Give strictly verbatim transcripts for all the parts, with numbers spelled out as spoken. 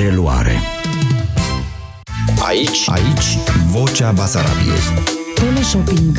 Preluare. Aici, aici, Vocea Basarabiei. Teleshopping.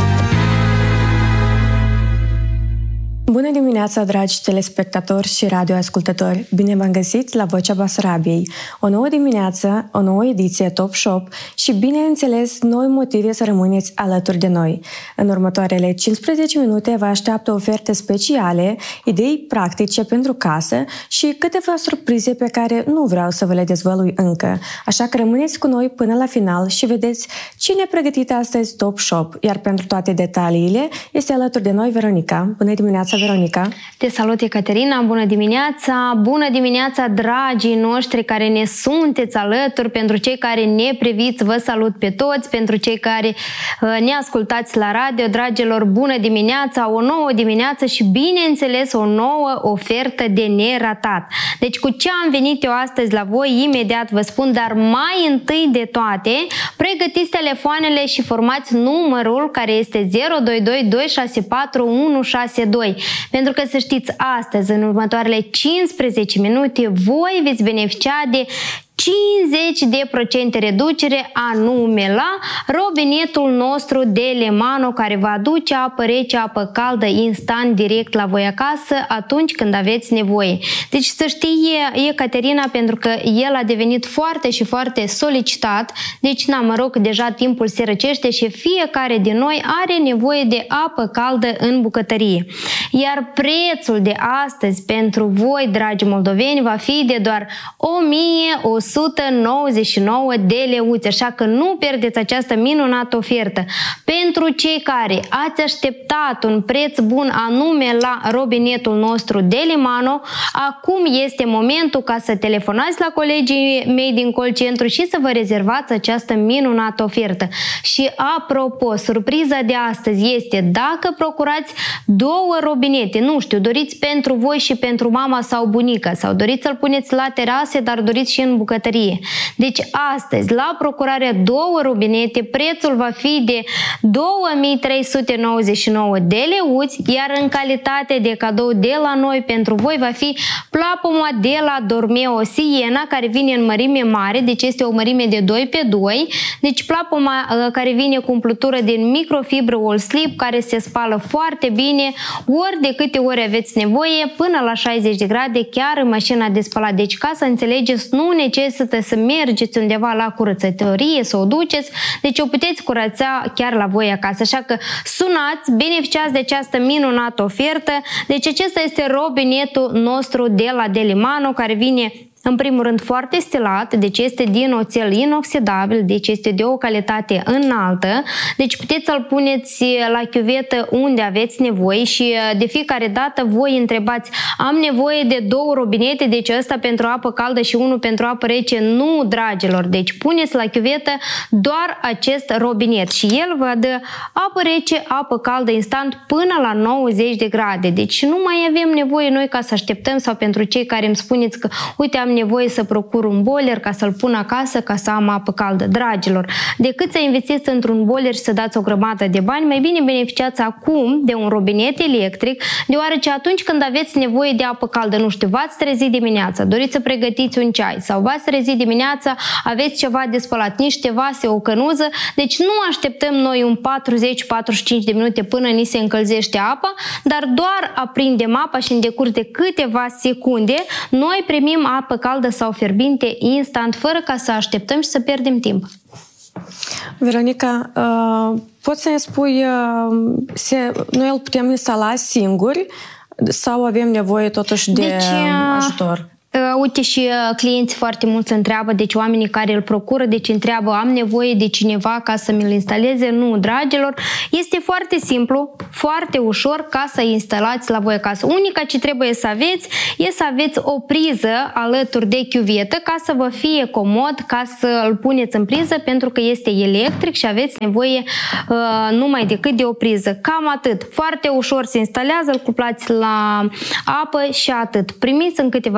Bună dimineața, dragi telespectatori și radioascultători! Bine v-am găsit la Vocea Basarabiei. O nouă dimineață, o nouă ediție Top Shop și, bineînțeles, noi motive să rămâneți alături de noi. În următoarele cincisprezece minute vă așteaptă oferte speciale, idei practice pentru casă și câteva surprize pe care nu vreau să vă le dezvălui încă. Așa că rămâneți cu noi până la final și vedeți cine a pregătit astăzi Top Shop. Iar pentru toate detaliile este alături de noi Veronica. Bună dimineața, Veronica! Te salut, Ecaterina! Bună dimineața! Bună dimineața, dragii noștri care ne sunteți alături, pentru cei care ne priviți, vă salut pe toți, pentru cei care ne ascultați la radio, dragilor, bună dimineața! O nouă dimineață și, bineînțeles, o nouă ofertă de neratat. Deci, cu ce am venit eu astăzi la voi, imediat vă spun, dar mai întâi de toate, pregătiți telefoanele și formați numărul care este zero doi doi doi șase patru unu șase doi. Pentru că, să știți, astăzi, în următoarele cincisprezece minute, voi veți beneficia de cincizeci de procente reducere, anume la robinetul nostru de Lemano, care va aduce apă rece, apă caldă instant direct la voi acasă atunci când aveți nevoie. Deci să știe Ecaterina, pentru că el a devenit foarte și foarte solicitat, deci na, mă rog, deja timpul se răcește și fiecare din noi are nevoie de apă caldă în bucătărie. Iar prețul de astăzi pentru voi, dragi moldoveni, va fi de doar o mie o sută nouăzeci și nouă de leuți, așa că nu pierdeți această minunată ofertă. Pentru cei care ați așteptat un preț bun, anume la robinetul nostru de Lemano, acum este momentul ca să telefonați la colegii mei din call centru și să vă rezervați această minunată ofertă. Și apropo, surpriza de astăzi este dacă procurați două robinete, nu știu, doriți pentru voi și pentru mama sau bunica, sau doriți să-l puneți la terase, dar doriți și în bucătărie. Deci astăzi, la procurarea două robinete, prețul va fi de două mii trei sute nouăzeci și nouă de leuți, iar în calitate de cadou de la noi pentru voi va fi plapuma de la Dormeo Siena, care vine în mărime mare, deci este o mărime de doi pe doi, deci plapuma care vine cu umplutură din microfibră All Sleep, care se spală foarte bine, ori de câte ori aveți nevoie, până la șaizeci de grade, chiar în mașina de spălat. Deci, ca să înțelegeți, nu necesită să mergeți undeva la curățătorie, să o duceți, deci o puteți curăța chiar la voi acasă. Așa că sunați, beneficiați de această minunată ofertă. Deci acesta este robinetul nostru de la de Lemano, care vine în primul rând foarte stilat, deci este din oțel inoxidabil, deci este de o calitate înaltă, deci puteți să-l puneți la chiuvetă unde aveți nevoie și de fiecare dată voi întrebați, am nevoie de două robinete, deci ăsta pentru apă caldă și unul pentru apă rece. Nu, dragilor, deci puneți la chiuvetă doar acest robinet și el vă dă apă rece, apă caldă instant până la nouăzeci de grade, deci nu mai avem nevoie noi ca să așteptăm, sau pentru cei care îmi spuneți că, uite, am nevoie să procur un boiler ca să-l pun acasă ca să am apă caldă. Dragilor, decât să investiți într-un boiler și să dați o grămadă de bani, mai bine beneficiați acum de un robinet electric, deoarece atunci când aveți nevoie de apă caldă, nu știu, v-ați trezit dimineața, doriți să pregătiți un ceai sau v-ați trezit dimineața, aveți ceva de spălat, niște vase, o cănuză, deci nu așteptăm noi un patruzeci patruzeci și cinci de minute până ni se încălzește apa, dar doar aprindem apa și în decurs de câteva secunde noi primim apă caldă sau fierbinte instant, fără ca să așteptăm și să pierdem timp. Veronica, uh, poți să ne spui, uh, se, noi îl putem instala singuri sau avem nevoie totuși de deci, uh, ajutor? Uite, și clienții foarte mulți întreabă, deci oamenii care îl procură, deci întreabă, am nevoie de cineva ca să mi-l instaleze? Nu, dragilor, este foarte simplu, foarte ușor ca să instalați la voi acasă. Unica ce trebuie să aveți e să aveți o priză alături de chiuvetă ca să vă fie comod, ca să îl puneți în priză, pentru că este electric și aveți nevoie uh, numai decât de o priză. Cam atât. Foarte ușor se instalează, îl cuplați la apă și atât. Primiți în câteva secunde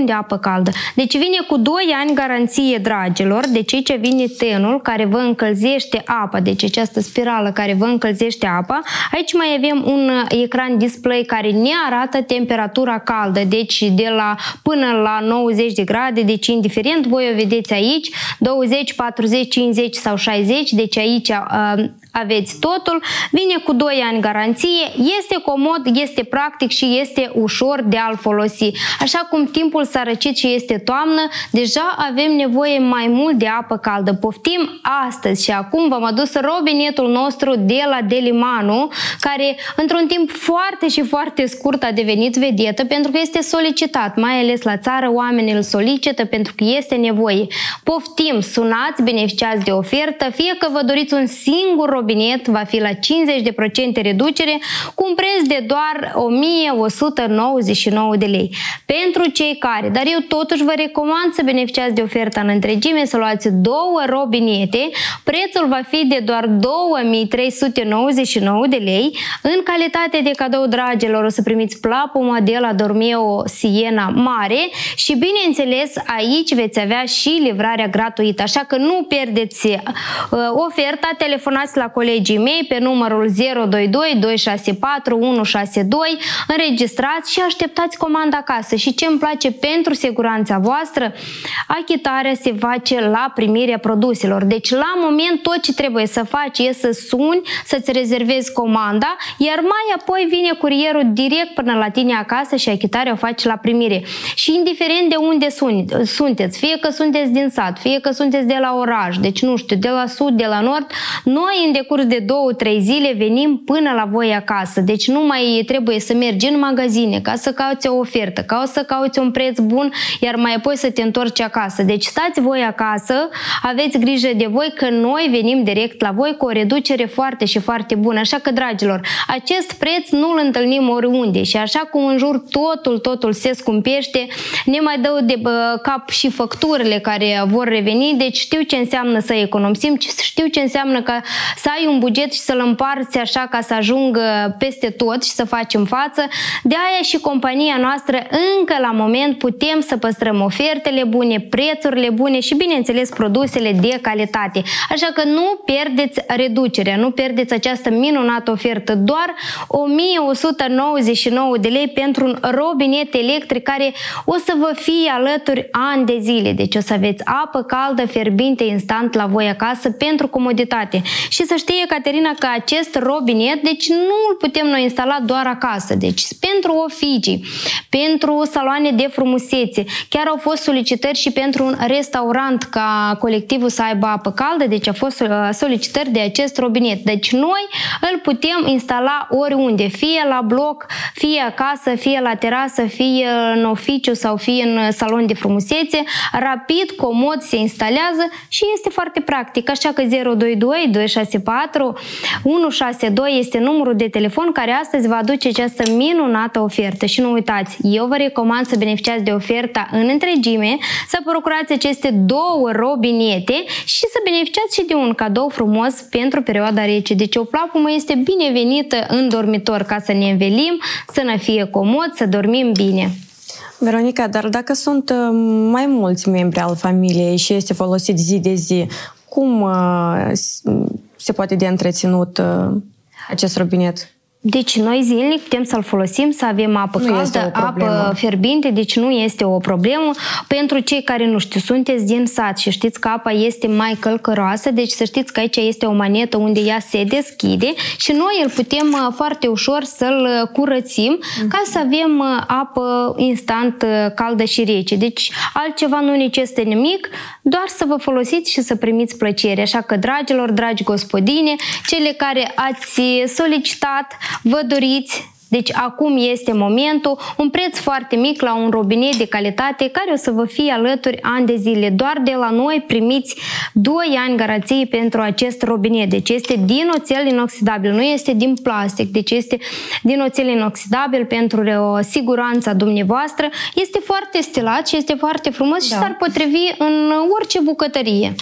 de apă caldă. Deci vine cu doi ani garanție, dragilor, deci aici vine tenul care vă încălzește apa, deci această spirală care vă încălzește apa. Aici mai avem un ecran display care ne arată temperatura caldă, deci de la până la nouăzeci de grade, deci indiferent, voi o vedeți aici, douăzeci, patruzeci, cincizeci sau șaizeci, deci aici uh, aveți totul, vine cu doi ani garanție, este comod, este practic și este ușor de a-l folosi. Așa cum timpul s-a răcit și este toamnă, deja avem nevoie mai mult de apă caldă. Poftim astăzi și acum v-am adus robinetul nostru de la Delimanu, care într-un timp foarte și foarte scurt a devenit vedetă pentru că este solicitat, mai ales la țară oamenii îl solicită pentru că este nevoie. Poftim, sunați, beneficiați de ofertă, fie că vă doriți un singur robinet, va fi la cincizeci la sută reducere cu un preț de doar o mie o sută nouăzeci și nouă de lei. Pentru cei care, dar eu totuși vă recomand să beneficiați de oferta în întregime, să luați două robinete, prețul va fi de doar două mii trei sute nouăzeci și nouă de lei. În calitate de cadou, dragilor, o să primiți plapuma de la Dormeo Siena mare și, bineînțeles, aici veți avea și livrarea gratuită, așa că nu pierdeți uh, oferta, telefonați la colegii mei pe numărul zero doi doi doi șase patru unu șase doi, înregistrați și așteptați comanda acasă. Și ce îmi place pentru siguranța voastră, achitarea se face la primirea produselor. Deci la moment tot ce trebuie să faci e să suni, să-ți rezervezi comanda, iar mai apoi vine curierul direct până la tine acasă și achitarea o faci la primire. Și indiferent de unde sunteți, fie că sunteți din sat, fie că sunteți de la oraș, deci nu știu, de la sud, de la nord, noi în decurs de două trei zile venim până la voi acasă. Deci nu mai trebuie să mergi în magazine ca să cauți o ofertă, ca să cauți un preț bun, iar mai apoi să te întorci acasă. Deci stați voi acasă, aveți grijă de voi că noi venim direct la voi cu o reducere foarte și foarte bună. Așa că, dragilor, acest preț nu-l întâlnim oriunde și așa cum în jur totul, totul se scumpește, ne mai dau de bă, cap și facturile care vor reveni, deci știu ce înseamnă să economisim, știu ce înseamnă că să ai un buget și să-l împarți așa ca să ajungă peste tot și să facem față. De aia și compania noastră încă la moment putem să păstrăm ofertele bune, prețurile bune și, bineînțeles, produsele de calitate. Așa că nu pierdeți reducerea, nu pierdeți această minunată ofertă, doar o mie o sută nouăzeci și nouă de lei pentru un robinet electric care o să vă fie alături ani de zile. Deci o să aveți apă caldă, fierbinte, instant la voi acasă pentru comoditate. Și să știe, Caterina, că acest robinet, deci nu îl putem noi instala doar acasă. Deci pentru oficii, pentru saloane de frumusețe, chiar au fost solicitări și pentru un restaurant ca colectivul să aibă apă caldă, deci au fost solicitări de acest robinet. Deci noi îl putem instala oriunde, fie la bloc, fie acasă, fie la terasă, fie în oficiu sau fie în salon de frumusețe. Rapid, comod se instalează și este foarte practic. Așa că zero doi doi doi șase patru unu șase doi este numărul de telefon care astăzi va aduce această minunată ofertă. Și nu uitați, eu vă recomand să beneficiați de oferta în întregime, să procurați aceste două robinete și să beneficiați și de un cadou frumos pentru perioada rece. Deci o plapumă este binevenită în dormitor ca să ne învelim, să ne fie comod, să dormim bine. Veronica, dar dacă sunt mai mulți membri al familiei și este folosit zi de zi, cum se poate de întreținut acest robinet? Deci noi zilnic putem să-l folosim, să avem apă nu caldă, apă fierbinte, deci nu este o problemă. Pentru cei care nu știu, sunteți din sat și știți că apa este mai călcăroasă, deci să știți că aici este o manetă unde ea se deschide și noi îl putem foarte ușor să-l curățim mm-hmm. ca să avem apă instant caldă și rece. Deci altceva nu necesită nimic, doar să vă folosiți și să primiți plăcere. Așa că, dragilor, dragi gospodine, cele care ați solicitat, vă doriți, deci acum este momentul, un preț foarte mic la un robinet de calitate care o să vă fie alături ani de zile. Doar de la noi primiți doi ani garanție pentru acest robinet. Deci este din oțel inoxidabil, nu este din plastic, deci este din oțel inoxidabil pentru siguranța dumneavoastră. Este foarte stilat și este foarte frumos da. Și s-ar potrivi în orice bucătărie.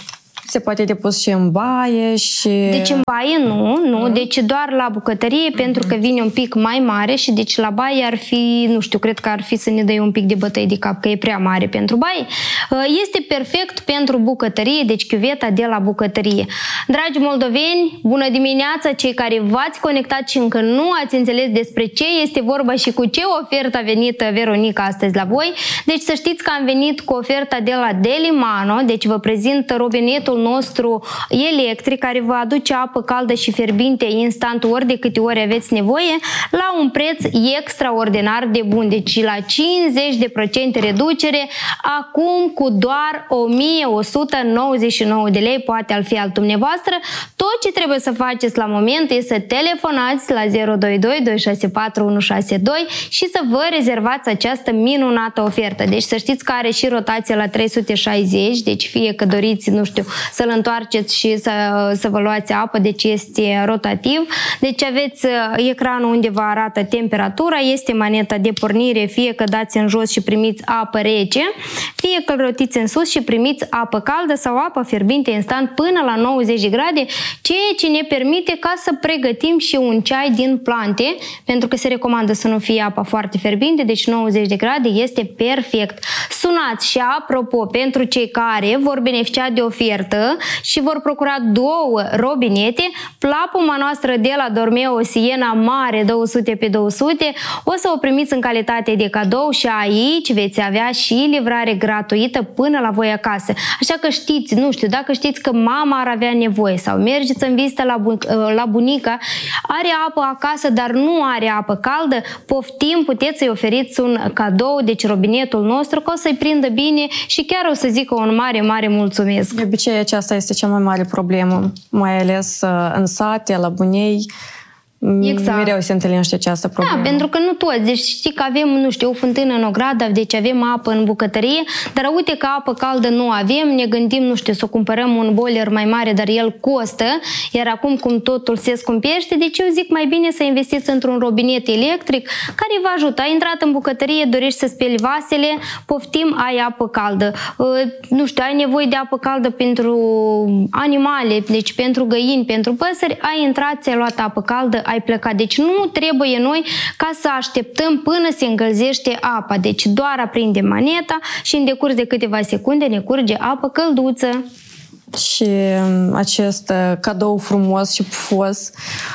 se poate depus și în baie și... Deci în baie nu, nu, uh-huh. deci doar la bucătărie, uh-huh. pentru că vine un pic mai mare și deci la baie ar fi, nu știu, cred că ar fi să ne dai un pic de bătăi de cap, că e prea mare pentru baie. Este perfect pentru bucătărie, deci chiuveta de la bucătărie. Dragi moldoveni, bună dimineața, cei care v-ați conectat și încă nu ați înțeles despre ce este vorba și cu ce ofertă a venit Veronica astăzi la voi. Deci să știți că am venit cu oferta de la Delimano, deci vă prezint robinetul nostru electric care vă aduce apă caldă și fierbinte instant ori de câte ori aveți nevoie la un preț extraordinar de bun, deci la cincizeci de procente reducere, acum cu doar o mie o sută nouăzeci și nouă de lei, poate al fi al dumneavoastră. Tot ce trebuie să faceți la moment este să telefonați la zero doi doi doi șase patru unu șase doi și să vă rezervați această minunată ofertă. Deci să știți că are și rotație la trei sute șaizeci, deci fie că doriți, nu știu, să-l întoarceți și să, să vă luați apă, deci este rotativ. Deci aveți ecranul unde vă arată temperatura, este maneta de pornire, fie că dați în jos și primiți apă rece, fie că îl rotiți în sus și primiți apă caldă sau apă fierbinte instant până la nouăzeci de grade, ceea ce ne permite ca să pregătim și un ceai din plante, pentru că se recomandă să nu fie apa foarte fierbinte, deci nouăzeci de grade este perfect. Sunați și apropo, pentru cei care vor beneficia de ofertă și vor procura două robinete, plapuma noastră de la Dormeo Siena mare două sute pe două sute, o să o primiți în calitate de cadou și aici veți avea și livrare gratuită până la voi acasă. Așa că știți, nu știu, dacă știți că mama ar avea nevoie sau mergeți în vizită la, bu la bunica, are apă acasă, dar nu are apă caldă, poftim, puteți să-i oferiți un cadou, deci robinetul nostru, că o să-i prindă bine și chiar o să zică un mare, mare mulțumesc. De obicei, aceasta este cea mai mare problemă, mai ales în sate, la bunei. Exact. Mereu se întâlnește această problemă. Da, pentru că nu toți. Deci știi că avem, nu știu, o fântână în ogradă, deci avem apă în bucătărie, dar uite că apă caldă nu avem, ne gândim, nu știu, să cumpărăm un boiler mai mare, dar el costă, iar acum cum totul se scumpește, deci eu zic mai bine să investiți într-un robinet electric care vă ajută. Ai intrat în bucătărie, dorești să speli vasele, poftim, ai apă caldă. Nu știu, ai nevoie de apă caldă pentru animale, deci pentru găini, pentru păsări, ai intrat, ți-ai luat apă caldă, ai plecat. Deci nu trebuie noi ca să așteptăm până se încălzește apa. Deci doar aprindem maneta și în decurs de câteva secunde ne curge apă călduță. Și acest cadou frumos și pufos.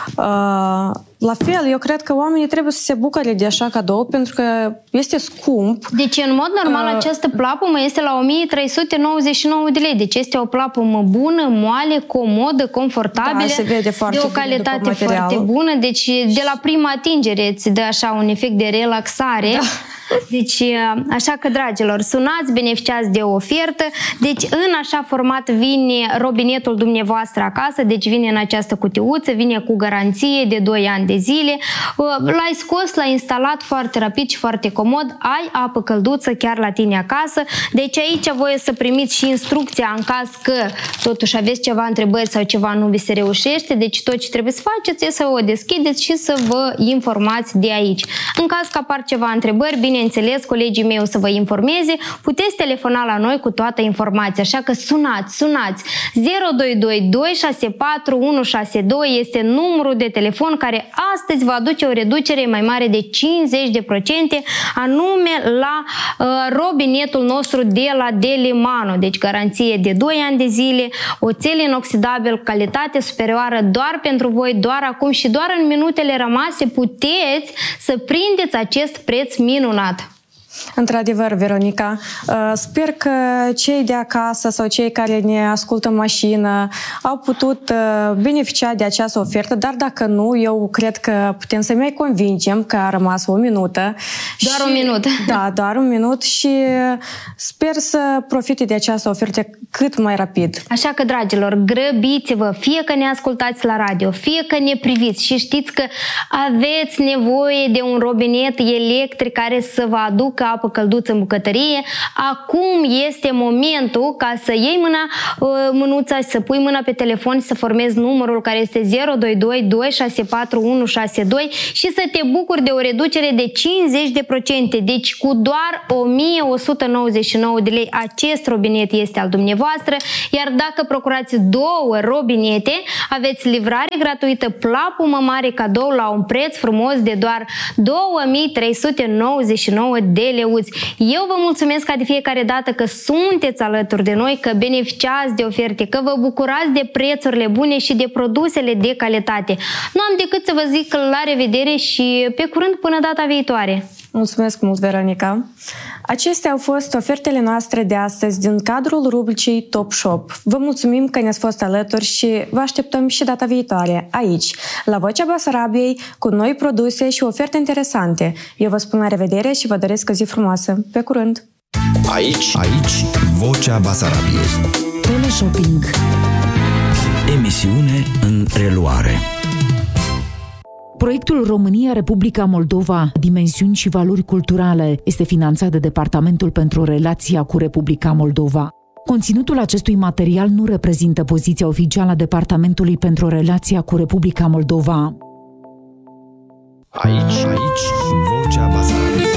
La fel, eu cred că oamenii trebuie să se bucure de așa cadou pentru că este scump. Deci, în mod normal, uh, această plapumă este la o mie trei sute nouăzeci și nouă de lei. Deci este o plapumă bună, moale, comodă, confortabilă, da, se vede foarte de o calitate foarte bună. Deci, de la prima atingere îți dă așa un efect de relaxare. Da. Deci, așa că, dragilor, sunați, beneficiați de o ofertă. Deci, în așa format vine robinetul dumneavoastră acasă, deci vine în această cutiuță, vine cu garanție de doi ani de zile. L-ai scos, l-ai instalat foarte rapid și foarte comod, ai apă călduță chiar la tine acasă. Deci aici voi să primiți și instrucția în caz că totuși aveți ceva întrebări sau ceva nu vi se reușește. Deci tot ce trebuie să faceți e să o deschideți și să vă informați de aici. În caz că apar ceva întrebări, bineînțeles, colegii mei o să vă informeze, puteți telefona la noi cu toată informația, așa că sunați, sunați. zero doi doi doi șase patru unu șase doi este numărul de telefon care astăzi va aduce o reducere mai mare de cincizeci de procente, anume la uh, robinetul nostru de la Delimano, deci garanție de doi ani de zile, oțel inoxidabil, calitate superioară doar pentru voi, doar acum și doar în minutele rămase puteți să prindeți acest preț minunat. Într-adevăr, Veronica, sper că cei de acasă sau cei care ne ascultă în mașină au putut beneficia de această ofertă, dar dacă nu, eu cred că putem să mai convingem că a rămas o minută. Doar și, un minut. Da, doar un minut și sper să profite de această ofertă cât mai rapid. Așa că, dragilor, grăbiți-vă, fie că ne ascultați la radio, fie că ne priviți și știți că aveți nevoie de un robinet electric care să vă aducă mică apă călduță în bucătărie, acum este momentul ca să iei mâna, mânuța și să pui mâna pe telefon și să formezi numărul care este zero doi doi doi șase patru unu șase doi și să te bucuri de o reducere de cincizeci de procente. Deci cu doar o mie o sută nouăzeci și nouă de lei acest robinet este al dumneavoastră, iar dacă procurați două robinete, aveți livrare gratuită, plapumă mare cadou la un preț frumos de doar două mii trei sute nouăzeci și nouă de leuți. Eu vă mulțumesc ca de fiecare dată că sunteți alături de noi, că beneficiați de oferte, că vă bucurați de prețurile bune și de produsele de calitate. Nu am decât să vă zic la revedere și pe curând până data viitoare. Mulțumesc mult, Veronica! Acestea au fost ofertele noastre de astăzi din cadrul rubricii Top Shop. Vă mulțumim că ne-ați fost alături și vă așteptăm și data viitoare, aici, la Vocea Basarabiei, cu noi produse și oferte interesante. Eu vă spun la revedere și vă doresc o zi frumoasă. Pe curând! Aici, aici, Vocea Basarabiei. Teleshopping. Emisiune în reluare. Proiectul România-Republica Moldova, dimensiuni și valori culturale, este finanțat de Departamentul pentru Relația cu Republica Moldova. Conținutul acestui material nu reprezintă poziția oficială a Departamentului pentru Relația cu Republica Moldova. Aici, aici, Vocea Basarabiei.